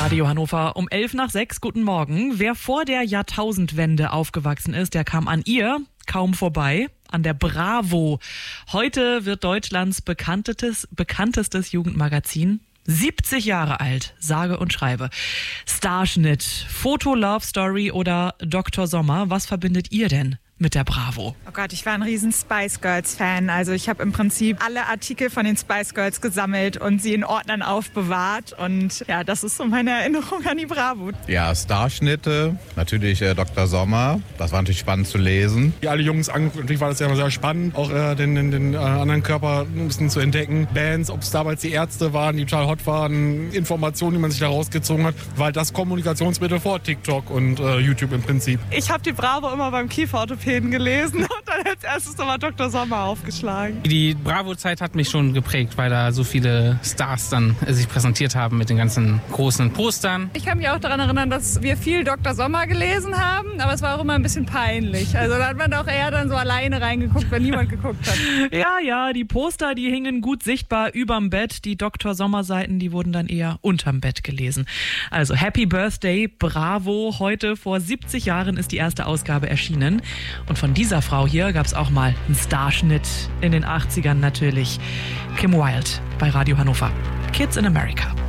Radio Hannover um 5:11. Guten Morgen. Wer vor der Jahrtausendwende aufgewachsen ist, der kam an ihr kaum vorbei. An der Bravo. Heute wird Deutschlands bekanntestes Jugendmagazin 70 Jahre alt, sage und schreibe. Starschnitt, Foto, Love Story oder Dr. Sommer. Was verbindet ihr denn mit der Bravo? Oh Gott, ich war ein riesen Spice Girls Fan. Also ich habe im Prinzip alle Artikel von den Spice Girls gesammelt und sie in Ordnern aufbewahrt. Und ja, das ist so meine Erinnerung an die Bravo. Ja, Starschnitte, natürlich Dr. Sommer. Das war natürlich spannend zu lesen. Die alle Jungs angeguckt, natürlich war das ja immer sehr spannend, auch den anderen Körper ein bisschen zu entdecken. Bands, ob es damals die Ärzte waren, die total hot waren, Informationen, die man sich da rausgezogen hat, war halt das Kommunikationsmittel vor TikTok und YouTube im Prinzip. Ich habe die Bravo immer beim Kieferorthopäden gelesen und dann als erstes nochmal Dr. Sommer aufgeschlagen. Die Bravo-Zeit hat mich schon geprägt, weil da so viele Stars dann sich präsentiert haben mit den ganzen großen Postern. Ich kann mich auch daran erinnern, dass wir viel Dr. Sommer gelesen haben, aber es war auch immer ein bisschen peinlich. Also da hat man doch eher dann so alleine reingeguckt, wenn niemand geguckt hat. Ja, die Poster, die hingen gut sichtbar überm Bett. Die Dr. Sommer-Seiten, die wurden dann eher unterm Bett gelesen. Also Happy Birthday, Bravo. Heute vor 70 Jahren ist die erste Ausgabe erschienen. Und von dieser Frau hier gab es auch mal einen Starschnitt in den 80ern natürlich. Kim Wilde bei Radio Hannover. Kids in America.